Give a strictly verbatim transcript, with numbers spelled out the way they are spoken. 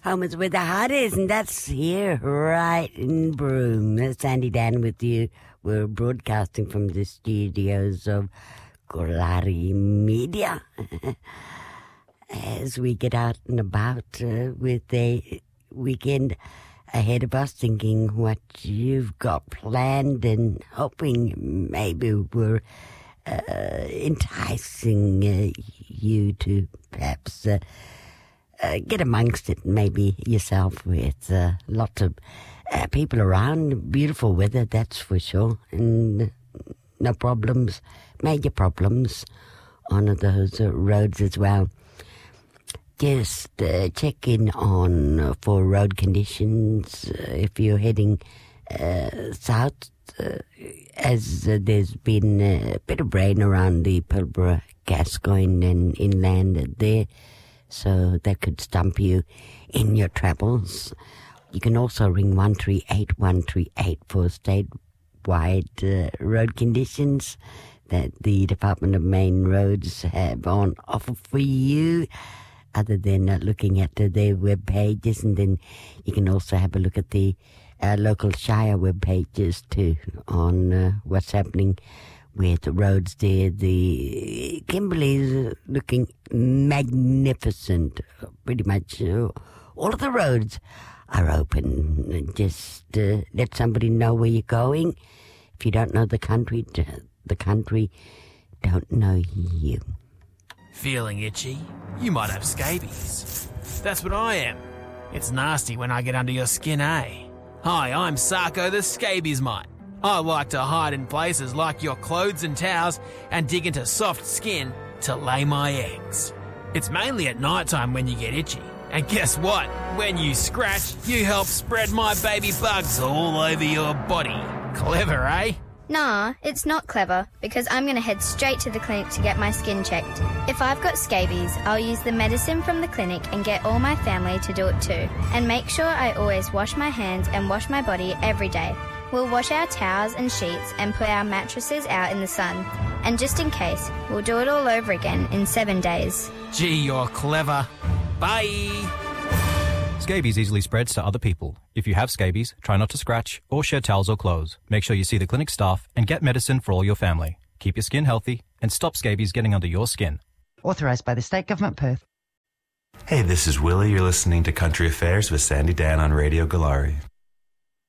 Home is where the heart is, and that's here, right in Broome. That's Sandy Dan with you. We're broadcasting from the studios of Golari Media as we get out and about uh, with a weekend ahead of us, thinking what you've got planned and hoping maybe we're uh, enticing uh, you to perhaps uh, uh, get amongst it, maybe yourself, with uh, lots of uh, people around. Beautiful weather, that's for sure, and no problems, major problems on those uh, roads as well. Just uh, check in on uh, for road conditions uh, if you're heading uh, south, uh, as uh, there's been a bit of rain around the Pilbara, Gascoyne and inland there, so that could stump you in your travels. You can also ring one three eight, one three eight for statewide uh, road conditions that the Department of Main Roads have on offer for you, other than uh, looking at uh, their web pages. And then you can also have a look at the uh, local Shire web pages too on uh, what's happening with the roads there. The Kimberley's looking magnificent. Pretty much uh, all of the roads are open. Just uh, let somebody know where you're going. If you don't know the country, the country don't know you. Feeling itchy? You might have scabies. That's what I am. It's nasty when I get under your skin, eh? Hi, I'm Sarko the Scabies Mite. I like to hide in places like your clothes and towels and dig into soft skin to lay my eggs. It's mainly at night time when you get itchy. And guess what? When you scratch, you help spread my baby bugs all over your body. Clever, eh? Nah, it's not clever, because I'm going to head straight to the clinic to get my skin checked. If I've got scabies, I'll use the medicine from the clinic and get all my family to do it too. And make sure I always wash my hands and wash my body every day. We'll wash our towels and sheets and put our mattresses out in the sun. And just in case, we'll do it all over again in seven days. Gee, you're clever. Bye! Scabies easily spreads to other people. If you have scabies, try not to scratch or shed towels or clothes. Make sure you see the clinic staff and get medicine for all your family. Keep your skin healthy and stop scabies getting under your skin. Authorised by the State Government, Perth. Hey, this is Willie. You're listening to Country Affairs with Sandy Dan on Radio Golari.